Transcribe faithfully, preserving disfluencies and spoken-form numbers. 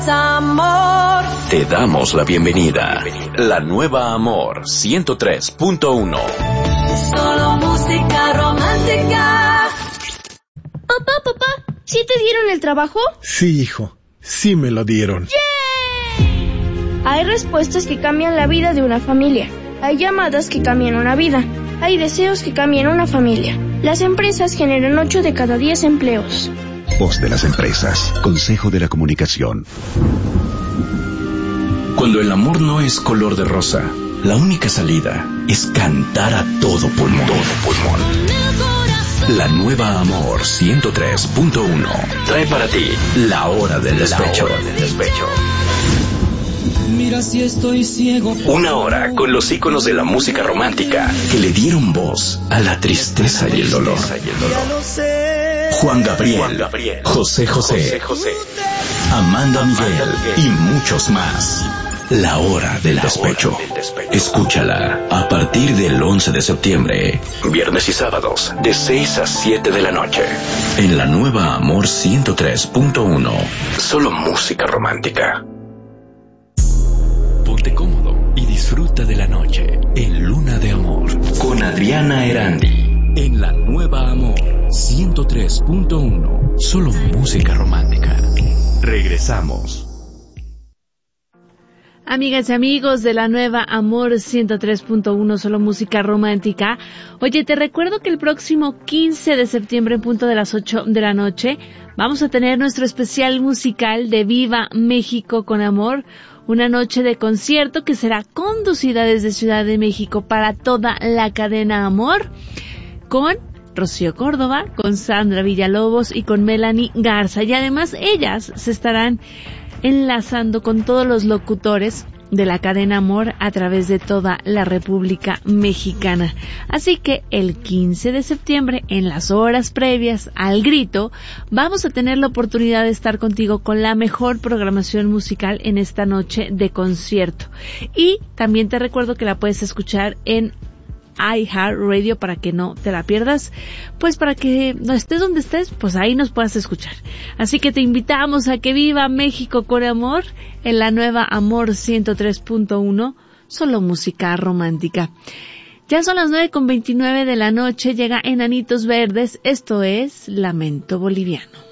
Amor. Te damos la bienvenida. La nueva Amor ciento tres punto uno. Solo música romántica. Papá, papá, ¿sí te dieron el trabajo? Sí, hijo, sí me lo dieron. ¡Yay! Hay respuestas que cambian la vida de una familia. Hay llamadas que cambian una vida. Hay deseos que cambian una familia. Las empresas generan ocho de cada diez empleos. Voz de las empresas. Consejo de la Comunicación. Cuando el amor no es color de rosa, la única salida es cantar a todo pulmón. Todo pulmón. La nueva Amor ciento tres punto uno trae para ti la hora del despecho. La hora del despecho. Mira si estoy ciego. Una hora con los íconos de la música romántica que le dieron voz a la tristeza y el dolor. Juan Gabriel, Juan Gabriel, José José, José José, Amanda Miguel y muchos más. La hora del despecho. Escúchala a partir del once de septiembre, viernes y sábados, de seis a siete de la noche, en la nueva Amor ciento tres punto uno. Solo música romántica. Ponte cómodo y disfruta de la noche en Luna de Amor con Adriana Erandi. En la nueva Amor ciento tres punto uno. Solo música romántica. Regresamos. Amigas y amigos de la nueva Amor ciento tres punto uno, solo música romántica. Oye, te recuerdo que el próximo quince de septiembre en punto de las ocho de la noche vamos a tener nuestro especial musical de Viva México con Amor. Una noche de concierto que será conducida desde Ciudad de México para toda la cadena Amor, con Rocío Córdoba, con Sandra Villalobos y con Melanie Garza. Y además ellas se estarán enlazando con todos los locutores de la cadena Amor a través de toda la República Mexicana. Así que el quince de septiembre, en las horas previas al grito, vamos a tener la oportunidad de estar contigo con la mejor programación musical en esta noche de concierto. Y también te recuerdo que la puedes escuchar en iHeartRadio para que no te la pierdas, pues para que no estés donde estés, pues ahí nos puedas escuchar. Así que te invitamos a que viva México con amor en la nueva Amor ciento tres punto uno, solo música romántica. Ya son las nueve con veintinueve de la noche, llega Enanitos Verdes, esto es Lamento Boliviano.